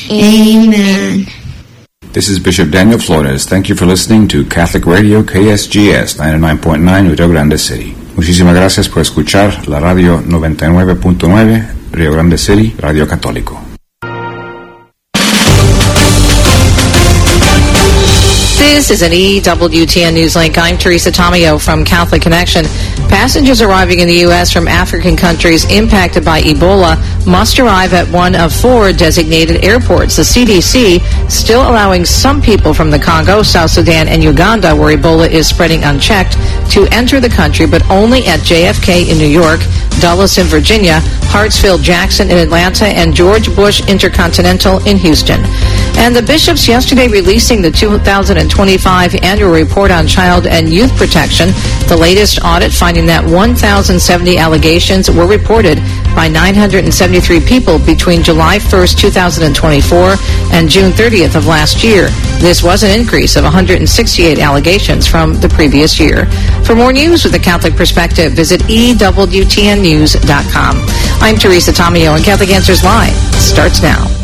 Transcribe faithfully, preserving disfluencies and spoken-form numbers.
Amen. This is Bishop Daniel Flores. Thank you for listening to Catholic Radio K S G S ninety-nine point nine Rio Grande City. Muchísimas gracias por escuchar la radio noventa y nueve punto nueve Rio Grande City, Radio Católico. This is an E W T N Newslink. I'm Teresa Tomeo from Catholic Connection. Passengers arriving in the U S from African countries impacted by Ebola must arrive at one of four designated airports. The C D C still allowing some people from the Congo, South Sudan, and Uganda, where Ebola is spreading unchecked, to enter the country, but only at J F K in New York, Dulles in Virginia, Hartsfield-Jackson in Atlanta, and George Bush Intercontinental in Houston. And the bishops yesterday releasing the two thousand twenty-five annual report on child and youth protection, the latest audit finding that one thousand seventy allegations were reported by nine hundred seventy-three people between July first, two thousand twenty-four and June thirtieth of last year. This was an increase of one hundred sixty-eight allegations from the previous year. For more news with a Catholic perspective, visit E W T N news dot com. I'm Teresa Tomeo, and Catholic Answers Live starts now.